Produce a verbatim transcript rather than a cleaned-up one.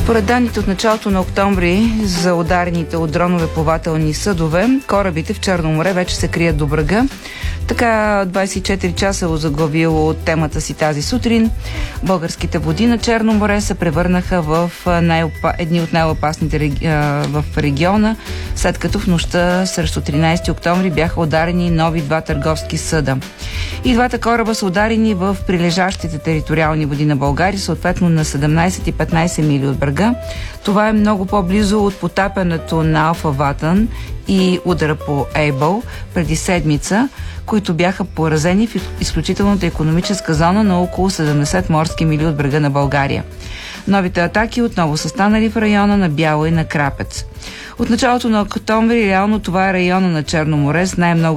Според данните от началото на октомври за ударените от дронове плавателни съдове, корабите в Черно море вече се крият до брега. Така двадесет и четири часа е озаглавило темата си тази сутрин. Българските води на Черно море се превърнаха в най-опа... едни от най-опасните реги... в региона, след като в нощта срещу тринадесети октомври бяха ударени нови два търговски съда. И двата кораба са ударени в прилежащите териториални води на България, съответно на седемнадесет и петнадесет мили от брега. Това е много по-близо от потапянето на Алфа Ватън и удара по Ейбъл преди седмица, които бяха поразени в изключителната икономическа зона на около седемдесет морски мили от брега на България. Новите атаки отново са станали в района на Бяла и на Крапец. От началото на октомври реално това е района на Черно море с най-много